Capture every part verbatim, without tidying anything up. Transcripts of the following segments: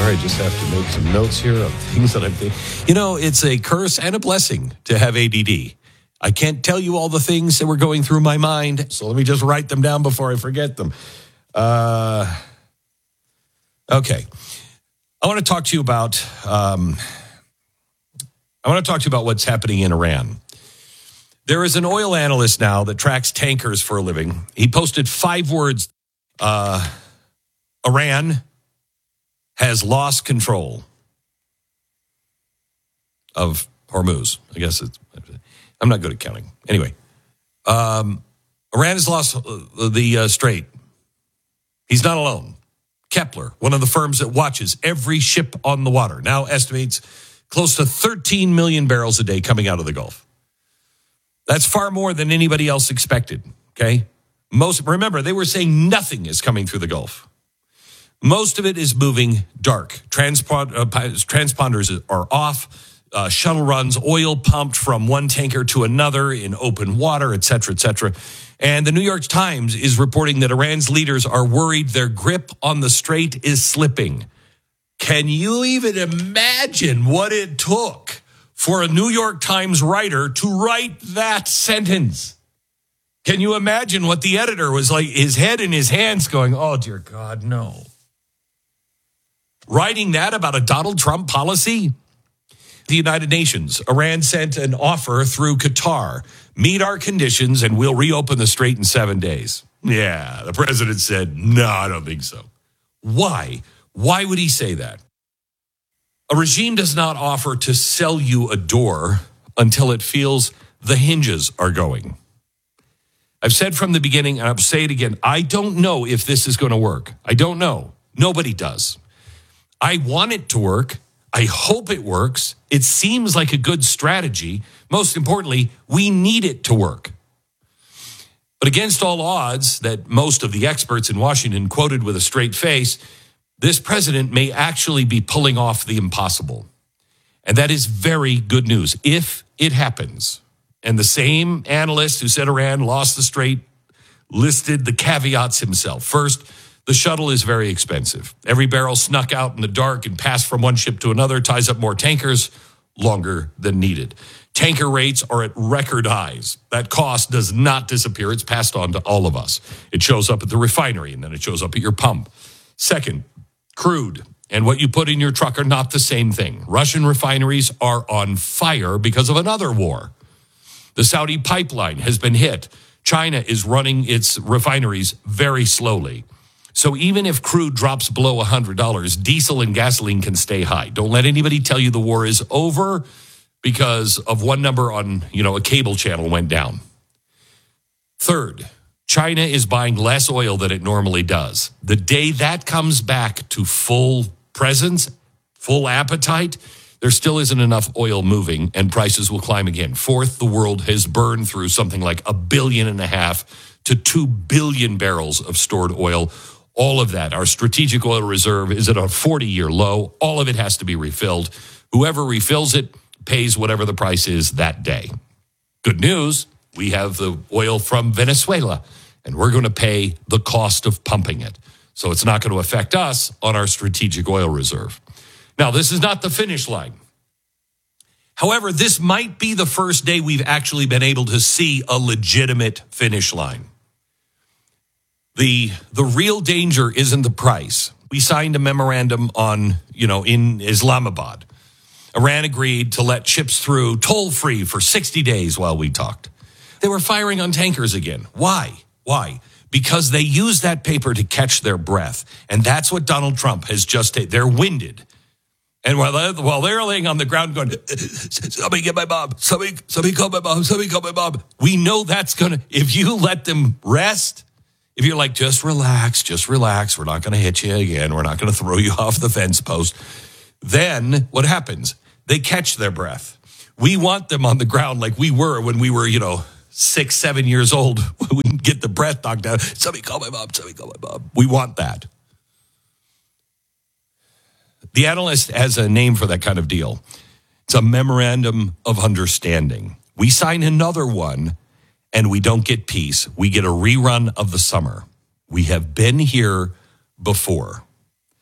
Sorry, I just have to make some notes here of things that I'm thinking. You know, it's a curse and a blessing to have A D D. I can't tell you all the things that were going through my mind, so let me just write them down before I forget them. Uh, okay. I want to talk to you about, um, I want to talk to you about what's happening in Iran. There is an oil analyst now that tracks tankers for a living. He posted five words. Uh, Iran has lost control of Hormuz. I guess it's, I'm not good at counting. Anyway, um, Iran has lost the uh, strait. He's not alone. Kepler, one of the firms that watches every ship on the water, now estimates close to thirteen million barrels a day coming out of the Gulf. That's far more than anybody else expected, okay? Most, remember, they were saying nothing is coming through the Gulf. Most of it is moving dark. Transpond, uh, transponders are off, uh, shuttle runs, oil pumped from one tanker to another in open water, et cetera, et cetera. And the New York Times is reporting that Iran's leaders are worried their grip on the strait is slipping. Can you even imagine what it took for a New York Times writer to write that sentence? Can you imagine what the editor was like, his head in his hands going, oh, dear God, no. Writing that about a Donald Trump policy? The United Nations, Iran sent an offer through Qatar. Meet our conditions and we'll reopen the strait in seven days. Yeah, the president said, no, I don't think so. Why? Why would he say that? A regime does not offer to sell you a door until it feels the hinges are going. I've said from the beginning, and I'll say it again, I don't know if this is going to work. I don't know. Nobody does. I want it to work. I hope it works. It seems like a good strategy. Most importantly, we need it to work. But against all odds that most of the experts in Washington quoted with a straight face, this president may actually be pulling off the impossible. And that is very good news if it happens. And the same analyst who said Iran lost the strait listed the caveats himself. First, the shuttle is very expensive. Every barrel snuck out in the dark and passed from one ship to another ties up more tankers longer than needed. Tanker rates are at record highs. That cost does not disappear. It's passed on to all of us. It shows up at the refinery, and then it shows up at your pump. Second, crude and what you put in your truck are not the same thing. Russian refineries are on fire because of another war. The Saudi pipeline has been hit. China is running its refineries very slowly. So even if crude drops below one hundred dollars, diesel and gasoline can stay high. Don't let anybody tell you the war is over because of one number on, you know, a cable channel went down. Third, China is buying less oil than it normally does. The day that comes back to full presence, full appetite, there still isn't enough oil moving and prices will climb again. Fourth, the world has burned through something like a billion and a half to two billion barrels of stored oil. All of that, our strategic oil reserve is at a forty-year low. All of it has to be refilled. Whoever refills it pays whatever the price is that day. Good news, we have the oil from Venezuela, and we're going to pay the cost of pumping it. So it's not going to affect us on our strategic oil reserve. Now, this is not the finish line. However, this might be the first day we've actually been able to see a legitimate finish line. The the real danger isn't the price. We signed a memorandum on, you know, in Islamabad. Iran agreed to let ships through toll-free for sixty days while we talked. They were firing on tankers again. Why? Why? Because they used that paper to catch their breath. And that's what Donald Trump has just taken. They're winded. And while they're, while they're laying on the ground going, somebody get my mom, somebody, somebody call my mom, somebody call my mom. We know that's going to, if you let them rest, if you're like, just relax, just relax, we're not going to hit you again, we're not going to throw you off the fence post, then what happens? They catch their breath. We want them on the ground like we were when we were, you know, six, seven years old. We can get the breath knocked out. Somebody call my mom, somebody call my mom. We want that. The analyst has a name for that kind of deal. It's a memorandum of understanding. We sign another one and we don't get peace. We get a rerun of the summer. We have been here before.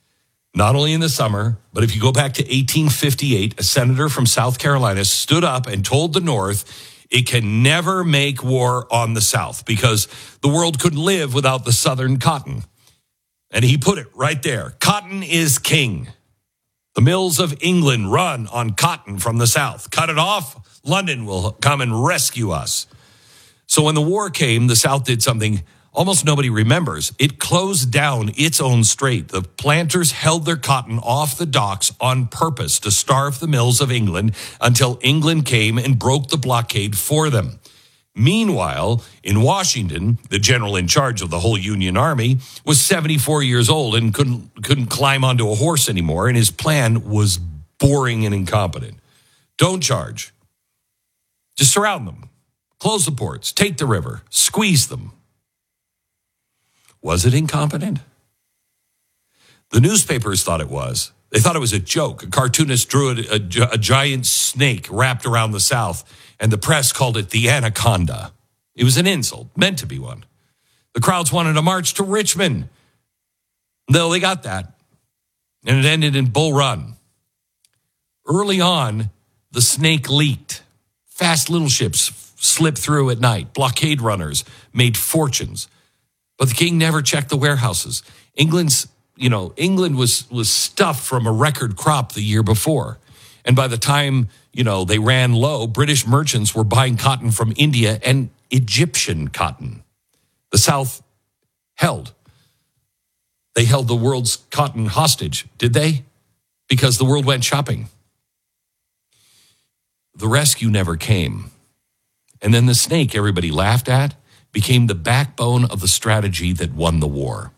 Not only in the summer, but if you go back to eighteen fifty-eight, a senator from South Carolina stood up and told the North it can never make war on the South because the world couldn't live without the Southern cotton. And he put it right there. Cotton is king. The mills of England run on cotton from the South. Cut it off, London will come and rescue us. So when the war came, the South did something almost nobody remembers. It closed down its own strait. The planters held their cotton off the docks on purpose to starve the mills of England until England came and broke the blockade for them. Meanwhile, in Washington, the general in charge of the whole Union Army was seventy-four years old and couldn't couldn't climb onto a horse anymore, and his plan was boring and incompetent. Don't charge. Just surround them. Close the ports. Take the river. Squeeze them. Was it incompetent? The newspapers thought it was. They thought it was a joke. A cartoonist drew a, a, a giant snake wrapped around the South, and the press called it the anaconda. It was an insult, meant to be one. The crowds wanted to march to Richmond. No, they got that. And it ended in Bull Run. Early on, the snake leaked. Fast little ships slipped through at night. Blockade runners made fortunes. But the king never checked the warehouses. England's, you know, England was was stuffed from a record crop the year before. And by the time, you know, they ran low, British merchants were buying cotton from India and Egyptian cotton. The South held. They held the world's cotton hostage, did they? Because the world went shopping. The rescue never came. And then the snake everybody laughed at became the backbone of the strategy that won the war.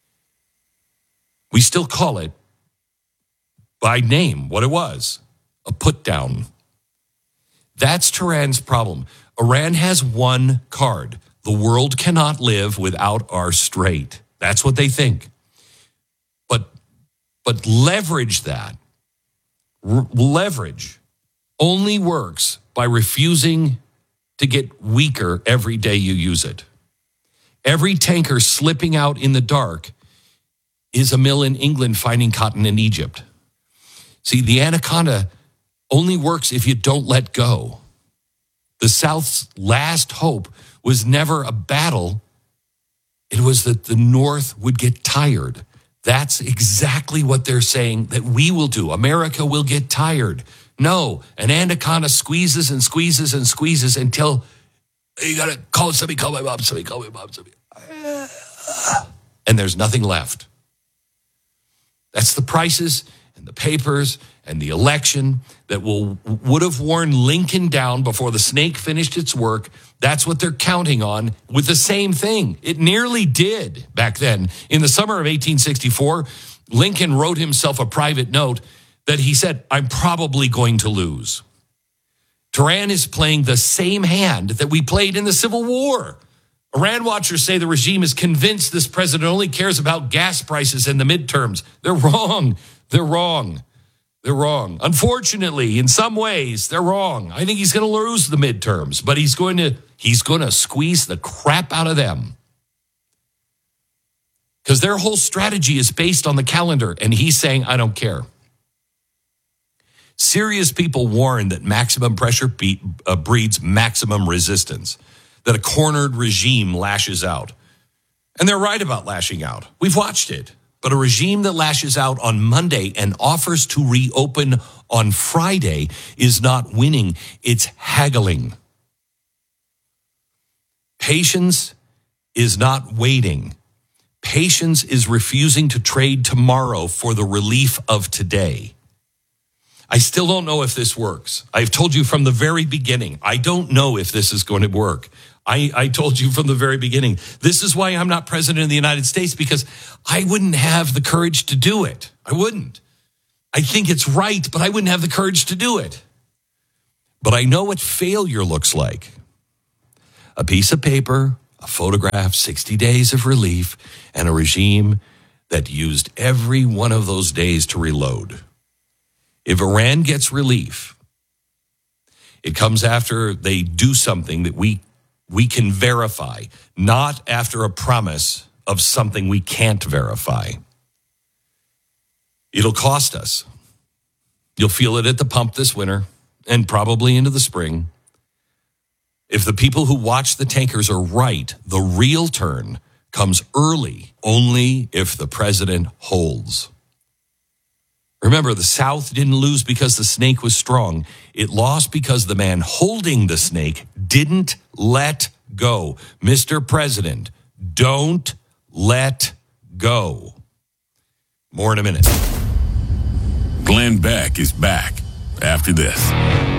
We still call it by name what it was, a put down. That's Tehran's problem. Iran has one card. The world cannot live without our strait. That's what they think. But, but leverage that. R- leverage only works by refusing to get weaker every day you use it. Every tanker slipping out in the dark is a mill in England finding cotton in Egypt. See, the anaconda only works if you don't let go. The South's last hope was never a battle. It was that the North would get tired. That's exactly what they're saying that we will do. America will get tired. No, an anaconda squeezes and squeezes and squeezes until you got to call somebody, call my mom, somebody, call my mom, somebody. And there's nothing left. That's the prices and the papers and the election that will would have worn Lincoln down before the snake finished its work. That's what they're counting on with the same thing. It nearly did back then. In the summer of eighteen sixty-four, Lincoln wrote himself a private note that he said, I'm probably going to lose. Tehran is playing the same hand that we played in the Civil War. Iran watchers say the regime is convinced this president only cares about gas prices and the midterms. They're wrong. They're wrong. They're wrong. Unfortunately, in some ways, they're wrong. I think he's going to lose the midterms, but he's going to he's going to squeeze the crap out of them. Because their whole strategy is based on the calendar, and he's saying, I don't care. Serious people warn that maximum pressure be, uh, breeds maximum resistance, that a cornered regime lashes out. And they're right about lashing out. We've watched it. But a regime that lashes out on Monday and offers to reopen on Friday is not winning. It's haggling. Patience is not waiting. Patience is refusing to trade tomorrow for the relief of today. I still don't know if this works. I've told you from the very beginning, I don't know if this is going to work. I, I told you from the very beginning, this is why I'm not president of the United States, because I wouldn't have the courage to do it. I wouldn't. I think it's right, but I wouldn't have the courage to do it. But I know what failure looks like. A piece of paper, a photograph, sixty days of relief, and a regime that used every one of those days to reload. If Iran gets relief, it comes after they do something that we we can verify, not after a promise of something we can't verify. It'll cost us. You'll feel it at the pump this winter and probably into the spring. If the people who watch the tankers are right, the real turn comes early, only if the president holds. Remember, the South didn't lose because the snake was strong. It lost because the man holding the snake didn't let go. Mister President, don't let go. More in a minute. Glenn Beck is back after this.